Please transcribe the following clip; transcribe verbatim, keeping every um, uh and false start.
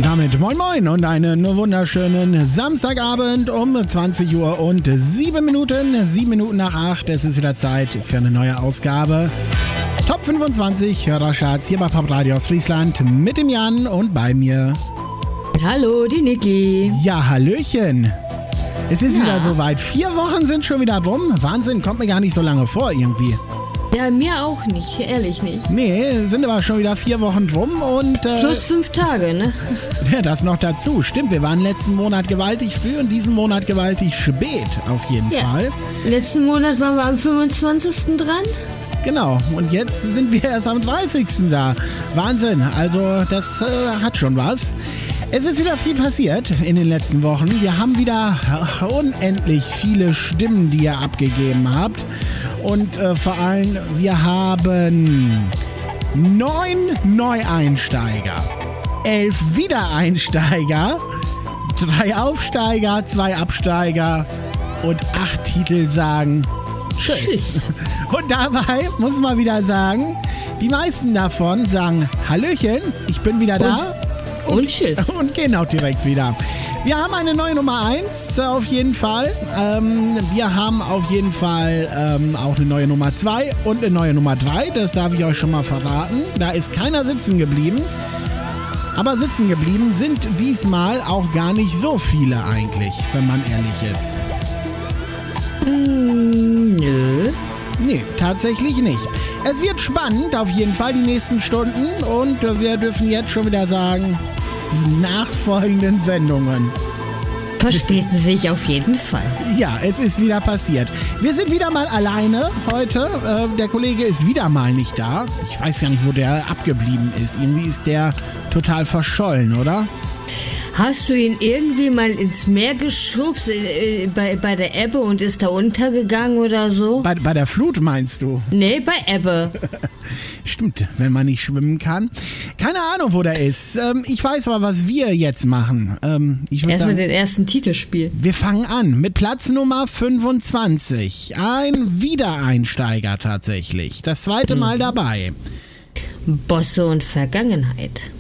damit moin moin und einen wunderschönen Samstagabend um zwanzig Uhr und sieben Minuten, sieben Minuten nach acht. Es ist wieder Zeit für eine neue Ausgabe. Top fünfundzwanzig Hörercharts hier bei Pop Radio aus Friesland mit dem Jan und bei mir. Hallo, die Niki. Ja, hallöchen. Es ist ja. wieder soweit. Vier Wochen sind schon wieder rum. Wahnsinn, kommt mir gar nicht so lange vor irgendwie. Ja, mir auch nicht, ehrlich nicht. Nee, sind aber schon wieder vier Wochen drum und... Äh, Plus fünf Tage, ne? Ja, das noch dazu. Stimmt, wir waren letzten Monat gewaltig früh und diesen Monat gewaltig spät, auf jeden ja. Fall. Letzten Monat waren wir am fünfundzwanzigsten dran. Genau, und jetzt sind wir erst am dreißigsten da. Wahnsinn, also das äh, hat schon was. Es ist wieder viel passiert in den letzten Wochen. Wir haben wieder unendlich viele Stimmen, die ihr abgegeben habt. Und äh, vor allem, wir haben neun Neueinsteiger, elf Wiedereinsteiger, drei Aufsteiger, zwei Absteiger und acht Titel sagen Tschüss. Tschüss. Und dabei muss man wieder sagen, die meisten davon sagen Hallöchen, ich bin wieder da. Und, und Tschüss. Und gehen auch direkt wieder. Wir haben eine neue Nummer eins auf jeden Fall. Ähm, wir haben auf jeden Fall ähm, auch eine neue Nummer zwei und eine neue Nummer drei. Das darf ich euch schon mal verraten. Da ist keiner sitzen geblieben. Aber sitzen geblieben sind diesmal auch gar nicht so viele eigentlich, wenn man ehrlich ist. Mm, nö. Nee, tatsächlich nicht. Es wird spannend auf jeden Fall die nächsten Stunden und wir dürfen jetzt schon wieder sagen, die nachfolgenden Sendungen verspäten sich auf jeden Fall. Ja, es ist wieder passiert. Wir sind wieder mal alleine heute. Äh, der Kollege ist wieder mal nicht da. Ich weiß gar nicht, wo der abgeblieben ist. Irgendwie ist der total verschollen, oder? Hast du ihn irgendwie mal ins Meer geschubst äh, bei, bei der Ebbe und ist da untergegangen oder so? Bei, bei der Flut meinst du? Nee, bei Ebbe. Stimmt, wenn man nicht schwimmen kann. Keine Ahnung, wo der ist. Ähm, ich weiß aber, was wir jetzt machen. Ähm, ich würd Erstmal sagen, den ersten Titel spielen. Wir fangen an mit Platz Nummer fünfundzwanzig. Ein Wiedereinsteiger tatsächlich. Das zweite Mal dabei. Bosse und Vergangenheit.